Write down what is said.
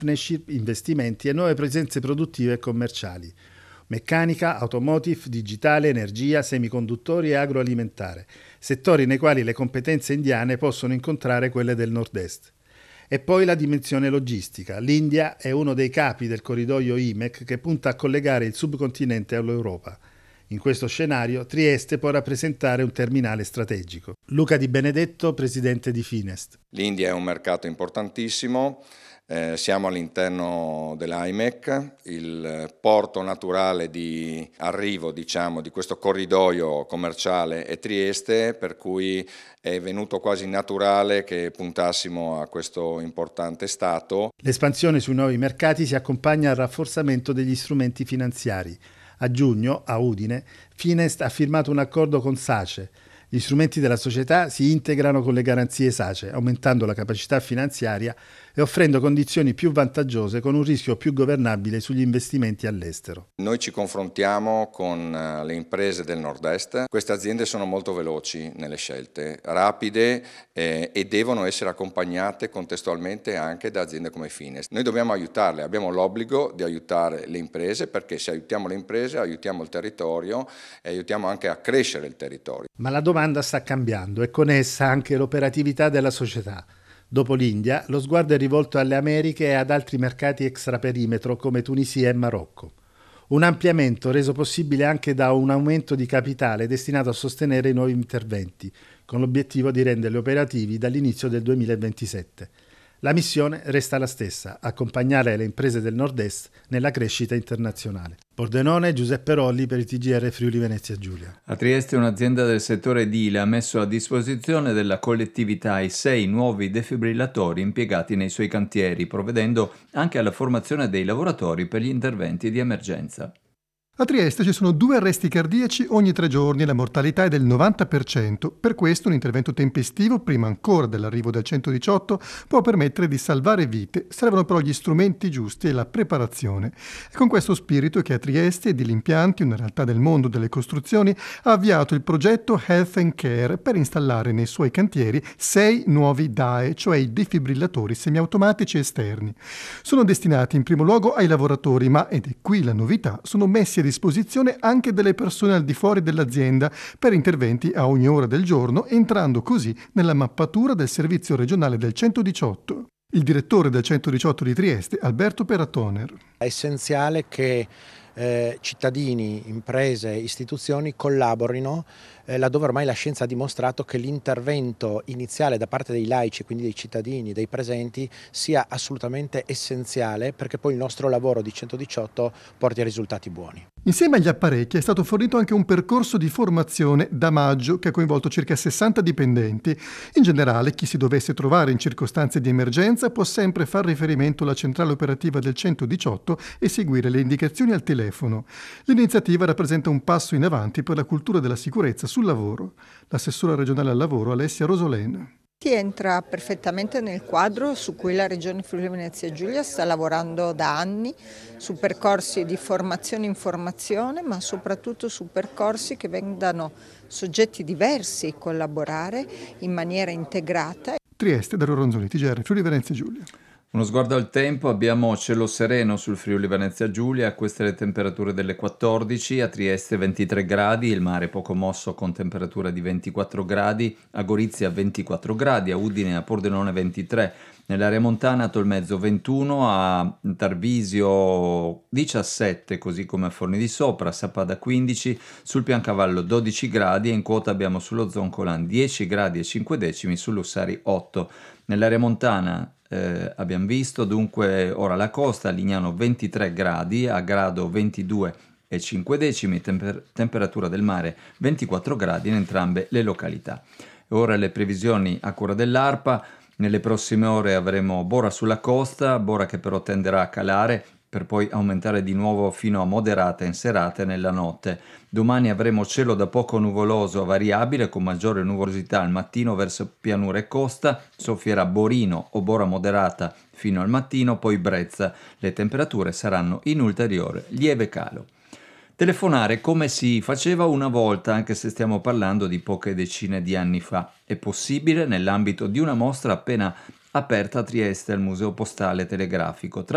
partnership, investimenti e nuove presenze produttive e commerciali. Meccanica, automotive, digitale, energia, semiconduttori e agroalimentare, settori nei quali le competenze indiane possono incontrare quelle del nord-est. E poi la dimensione logistica. L'India è uno dei capi del corridoio IMEC che punta a collegare il subcontinente all'Europa. In questo scenario Trieste può rappresentare un terminale strategico. Luca Di Benedetto, presidente di Finest. L'India è un mercato importantissimo. Siamo all'interno dell'IMEC, il porto naturale di arrivo, di questo corridoio commerciale è Trieste, per cui è venuto quasi naturale che puntassimo a questo importante stato. L'espansione sui nuovi mercati si accompagna al rafforzamento degli strumenti finanziari. A giugno, a Udine, Finest ha firmato un accordo con SACE. Gli strumenti della società si integrano con le garanzie SACE, aumentando la capacità finanziaria e offrendo condizioni più vantaggiose con un rischio più governabile sugli investimenti all'estero. Noi ci confrontiamo con le imprese del nord-est. Queste aziende sono molto veloci nelle scelte, rapide e devono essere accompagnate contestualmente anche da aziende come Finest. Noi dobbiamo aiutarle, abbiamo l'obbligo di aiutare le imprese, perché se aiutiamo le imprese aiutiamo il territorio e aiutiamo anche a crescere il territorio. Ma la domanda sta cambiando e con essa anche l'operatività della società. Dopo l'India, lo sguardo è rivolto alle Americhe e ad altri mercati extraperimetro come Tunisia e Marocco. Un ampliamento reso possibile anche da un aumento di capitale destinato a sostenere i nuovi interventi, con l'obiettivo di renderli operativi dall'inizio del 2027. La missione resta la stessa, accompagnare le imprese del nord-est nella crescita internazionale. Pordenone, Giuseppe Rolli per il TGR Friuli Venezia Giulia. A Trieste un'azienda del settore edile ha messo a disposizione della collettività i 6 nuovi defibrillatori impiegati nei suoi cantieri, provvedendo anche alla formazione dei lavoratori per gli interventi di emergenza. A Trieste ci sono 2 arresti cardiaci ogni 3 giorni e la mortalità è del 90%. Per questo un intervento tempestivo, prima ancora dell'arrivo del 118, può permettere di salvare vite. Servono però gli strumenti giusti e la preparazione. È con questo spirito che a Trieste Edili Impianti, una realtà del mondo delle costruzioni, ha avviato il progetto Health and Care per installare nei suoi cantieri 6 nuovi DAE, cioè i defibrillatori semiautomatici esterni. Sono destinati in primo luogo ai lavoratori, ma, ed è qui la novità, sono messi a disposizione anche delle persone al di fuori dell'azienda per interventi a ogni ora del giorno, entrando così nella mappatura del servizio regionale del 118. Il direttore del 118 di Trieste, Alberto Peratoner. È essenziale che cittadini, imprese, istituzioni collaborino laddove ormai la scienza ha dimostrato che l'intervento iniziale da parte dei laici, quindi dei cittadini, dei presenti, sia assolutamente essenziale perché poi il nostro lavoro di 118 porti a risultati buoni. Insieme agli apparecchi è stato fornito anche un percorso di formazione da maggio che ha coinvolto circa 60 dipendenti. In generale, chi si dovesse trovare in circostanze di emergenza può sempre far riferimento alla centrale operativa del 118 e seguire le indicazioni al telefono. L'iniziativa rappresenta un passo in avanti per la cultura della sicurezza sul lavoro. L'assessora regionale al lavoro Alessia Rosolena. Entra perfettamente nel quadro su cui la Regione Friuli Venezia Giulia sta lavorando da anni, su percorsi di formazione e informazione, ma soprattutto su percorsi che vedano soggetti diversi collaborare in maniera integrata. Trieste, Dario Ronzoni, TGR Friuli Venezia Giulia. Uno sguardo al tempo, abbiamo cielo sereno sul Friuli Venezia Giulia, queste le temperature delle 14, a Trieste 23 gradi, il mare poco mosso con temperatura di 24 gradi, a Gorizia 24 gradi, a Udine e a Pordenone 23, nell'area montana a Tolmezzo 21, a Tarvisio 17, così come a Forni di Sopra, a Sappada 15, sul Piancavallo 12 gradi e in quota abbiamo sullo Zoncolan 10 gradi e 5 decimi, sull'Ussari 8. Nell'area montana abbiamo visto, dunque ora la costa a Lignano 23 gradi, a Grado 22 e 5 decimi, temperatura del mare 24 gradi in entrambe le località. Ora le previsioni a cura dell'ARPA, nelle prossime ore avremo bora sulla costa, bora che però tenderà a calare per poi aumentare di nuovo fino a moderata in serata e nella notte. Domani avremo cielo da poco nuvoloso variabile con maggiore nuvolosità al mattino verso pianura e costa, soffierà borino o bora moderata fino al mattino, poi brezza. Le temperature saranno in ulteriore lieve calo. Telefonare come si faceva una volta, anche se stiamo parlando di poche decine di anni fa. È possibile nell'ambito di una mostra appena aperta a Trieste al Museo Postale Telegrafico.